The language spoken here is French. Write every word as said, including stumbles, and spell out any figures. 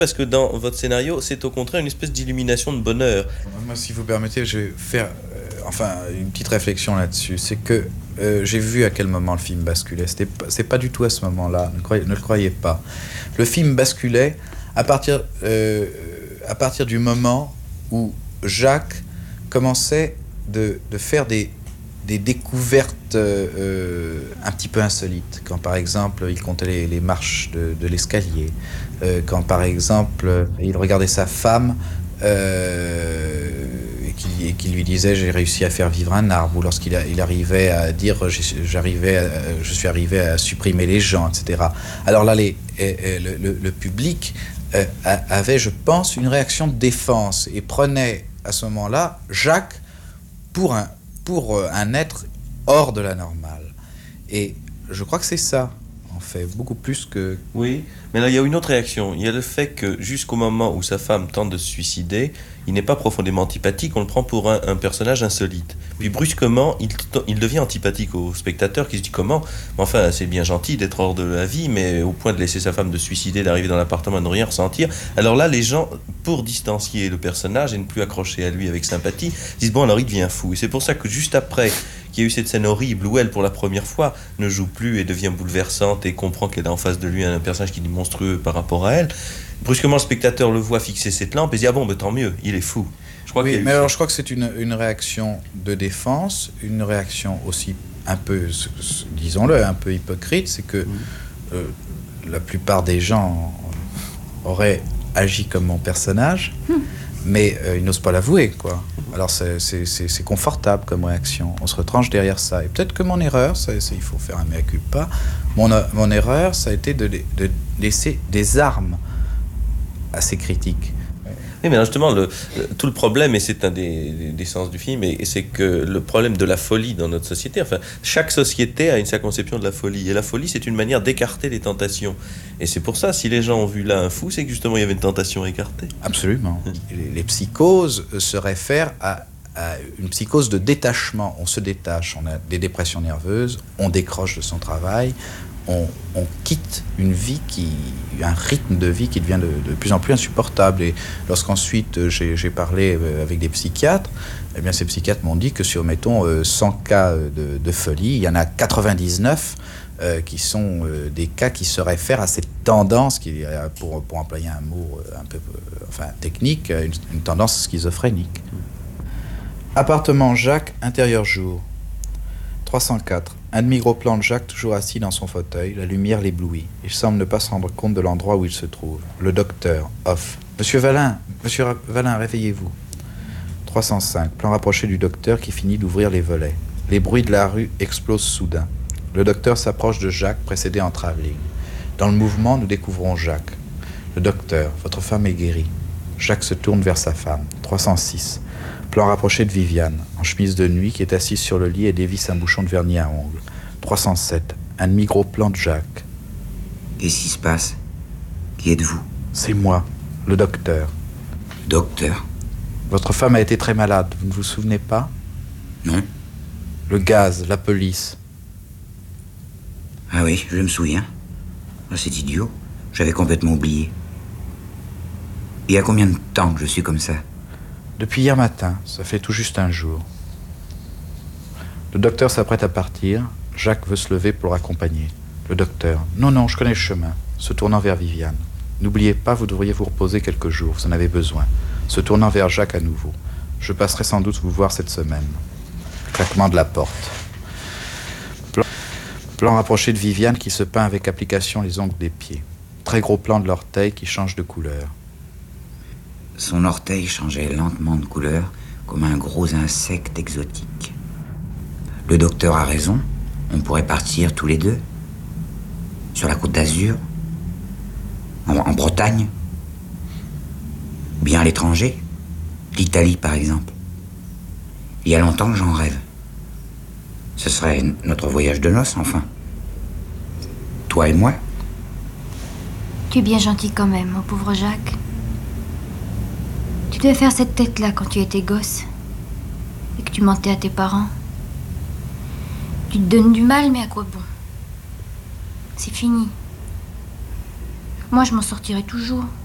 Parce que dans votre scénario, c'est au contraire une espèce d'illumination de bonheur. Moi, si vous permettez, je vais faire euh, enfin une petite réflexion là-dessus. C'est que euh, j'ai vu à quel moment le film basculait. C'était pas, c'est pas du tout à ce moment-là. Ne, croyez, ne le croyez pas. Le film basculait à partir euh, à partir du moment où Jacques commençait de, de faire des des découvertes euh, un petit peu insolites. Quand par exemple il comptait les, les marches de, de l'escalier, euh, quand par exemple il regardait sa femme euh, et, qui, et qui lui disait j'ai réussi à faire vivre un arbre, ou lorsqu'il a, il arrivait à dire j'arrivais à, je suis arrivé à supprimer les gens, et cetera. Alors là les, et, et le, le, le public euh, avait, je pense, une réaction de défense et prenait à ce moment-là Jacques pour un pour un être hors de la normale. Et je crois que c'est ça, en fait, beaucoup plus que... Oui, mais là, il y a une autre réaction. Il y a le fait que jusqu'au moment où sa femme tente de se suicider, il n'est pas profondément antipathique, on le prend pour un, un personnage insolite. Puis brusquement, il, il devient antipathique au spectateur qui se dit comment, mais enfin, c'est bien gentil d'être hors de la vie, mais au point de laisser sa femme de se suicider, d'arriver dans l'appartement et de ne rien ressentir. Alors là, les gens, pour distancier le personnage et ne plus accrocher à lui avec sympathie, disent bon, alors il devient fou. Et c'est pour ça que juste après qu'il y a eu cette scène horrible où elle, pour la première fois, ne joue plus et devient bouleversante et comprend qu'elle a en face de lui un personnage qui est monstrueux par rapport à elle, brusquement le spectateur le voit fixer cette lampe et se dit ah bon, ben, tant mieux, il est fou. Je crois oui, mais alors je crois que c'est une, une réaction de défense, une réaction aussi un peu, disons-le, un peu hypocrite, c'est que oui. euh, la plupart des gens auraient agi comme mon personnage, hmm. mais euh, ils n'osent pas l'avouer, quoi. Alors c'est, c'est, c'est, c'est confortable comme réaction, on se retranche derrière ça. Et peut-être que mon erreur, ça, c'est, il faut faire un mea culpa, mon, mon erreur, ça a été de, de laisser des armes à ces critiques. Oui, mais justement, le, le, tout le problème, et c'est un des, des, des sens du film, et, et c'est que le problème de la folie dans notre société, enfin, chaque société a une sa conception de la folie, et la folie, c'est une manière d'écarter les tentations. Et c'est pour ça, si les gens ont vu là un fou, c'est que justement, il y avait une tentation écartée. Absolument. les, les psychoses se réfèrent à, à une psychose de détachement. On se détache, on a des dépressions nerveuses, on décroche de son travail, On, on quitte une vie qui, un rythme de vie qui devient de, de plus en plus insupportable. Et lorsqu'ensuite j'ai, j'ai parlé avec des psychiatres, eh bien ces psychiatres m'ont dit que sur, mettons, cent cas de, de folie, il y en a quatre-vingt-dix-neuf euh, qui sont euh, des cas qui se réfèrent à cette tendance, qui, pour, pour employer un mot un peu euh, enfin, technique, une, une tendance schizophrénique. Appartement Jacques, intérieur jour. trois cent quatre. Un demi-gros plan de Jacques, toujours assis dans son fauteuil, la lumière l'éblouit. Il semble ne pas se rendre compte de l'endroit où il se trouve. Le docteur, off. Monsieur Valin, monsieur Valin, réveillez-vous. trois cent cinq. Plan rapproché du docteur qui finit d'ouvrir les volets. Les bruits de la rue explosent soudain. Le docteur s'approche de Jacques, précédé en travelling. Dans le mouvement, nous découvrons Jacques. Le docteur, votre femme est guérie. Jacques se tourne vers sa femme. trois cent six. Plan rapproché de Viviane, en chemise de nuit, qui est assise sur le lit et dévisse un bouchon de vernis à ongles. trois cent sept. Un demi-gros plan de Jacques. Qu'est-ce qui se passe? Qui êtes-vous? C'est moi, le docteur. Docteur? Votre femme a été très malade, vous ne vous souvenez pas? Non. Le gaz, la police. Ah oui, je me souviens. Oh, c'est idiot, j'avais complètement oublié. Il y a combien de temps que je suis comme ça? Depuis hier matin, ça fait tout juste un jour. Le docteur s'apprête à partir. Jacques veut se lever pour le raccompagner. Le docteur, non, non, je connais le chemin, se tournant vers Viviane. N'oubliez pas, vous devriez vous reposer quelques jours, vous en avez besoin. Se tournant vers Jacques à nouveau. Je passerai sans doute vous voir cette semaine. Claquement de la porte. Plan, plan rapproché de Viviane qui se peint avec application les ongles des pieds. Très gros plan de l'orteil qui change de couleur. Son orteil changeait lentement de couleur, comme un gros insecte exotique. Le docteur a raison, on pourrait partir tous les deux. Sur la côte d'Azur, en, en Bretagne, bien à l'étranger, l'Italie par exemple. Il y a longtemps que j'en rêve. Ce serait notre voyage de noces, enfin. Toi et moi. Tu es bien gentil quand même, mon pauvre Jacques. Tu devais faire cette tête-là quand tu étais gosse et que tu mentais à tes parents. Tu te donnes du mal, mais à quoi bon? C'est fini. Moi, je m'en sortirai toujours.